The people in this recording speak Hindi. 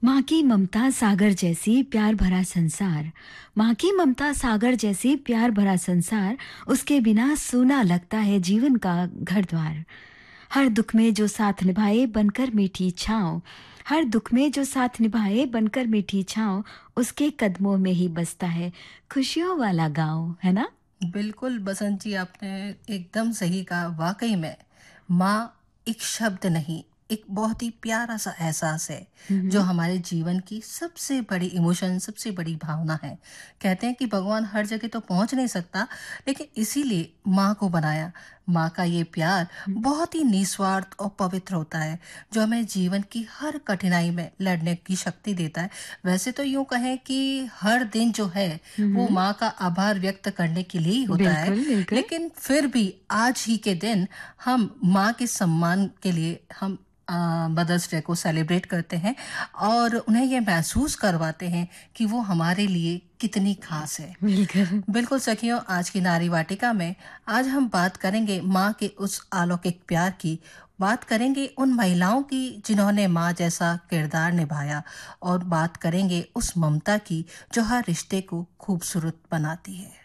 माँ की ममता सागर जैसी प्यार भरा संसार, माँ की ममता सागर जैसी प्यार भरा संसार, उसके बिना सूना लगता है जीवन का घर द्वार। हर दुख में जो साथ निभाए बनकर मीठी छाँव, हर दुख में जो साथ निभाए बनकर मीठी छाँव, उसके कदमों में ही बसता है खुशियों वाला गाँव, है ना? बिल्कुल बसंत जी, आपने एकदम सही कहा। वाकई में माँ एक शब्द नहीं, एक बहुत ही प्यारा सा एहसास है हुँ, जो हुँ। हमारे जीवन की सबसे बड़ी इमोशन, सबसे बड़ी भावना है। कहते हैं कि भगवान हर जगह तो पहुंच नहीं सकता, लेकिन इसीलिए माँ को बनाया। माँ का ये प्यार हुँ, बहुत ही निस्वार्थ और पवित्र होता है, जो हमें जीवन की हर कठिनाई में लड़ने की शक्ति देता है। वैसे तो यूं कहें कि हर दिन जो है हुँ, वो हुँ। माँ का आभार व्यक्त करने के लिए ही होता है, बिल्कुल, बिल्कुल। लेकिन फिर भी आज ही के दिन हम माँ के सम्मान के लिए हम मदर्स डे को सेलिब्रेट करते हैं और उन्हें ये महसूस करवाते हैं कि वो हमारे लिए कितनी खास है। बिल्कुल। बिल्कुल सखियों, आज की नारी वाटिका में आज हम बात करेंगे माँ के उस अलौकिक प्यार की। बात करेंगे उन महिलाओं की जिन्होंने माँ जैसा किरदार निभाया, और बात करेंगे उस ममता की जो हर रिश्ते को खूबसूरत बनाती है।